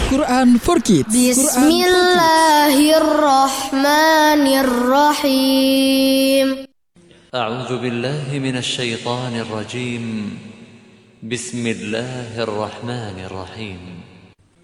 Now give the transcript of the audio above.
Quran for Kids. Bismillahirrahmanirrahim. أعوذ بالله من الشيطان الرجيم. بسم الله الرحمن الرحيم.